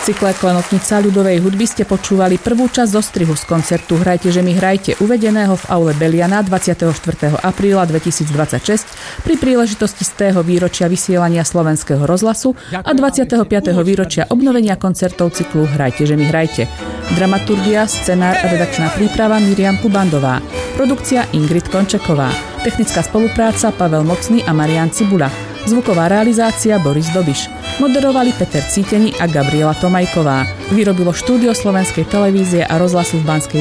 cykle Klenotnica ľudovej hudby ste počúvali prvú časť zostrihu z koncertu Hrajte, že mi hrajte, uvedeného v aule Beliana 24. apríla 2026 pri príležitosti 100. výročia vysielania Slovenského rozhlasu a 25. výročia obnovenia koncertov cyklu Hrajte, že mi hrajte. Dramaturgia, scenár a redakčná príprava Miriam Kubandová. Produkcia Ingrid Končeková. Technická spolupráca Pavel Mocný a Marián Cibula. Zvuková realizácia Boris Dobiš. Moderovali Peter Cítení a Gabriela Tomajková. Vyrobilo štúdio Slovenskej televízie a rozhlasu v Banskej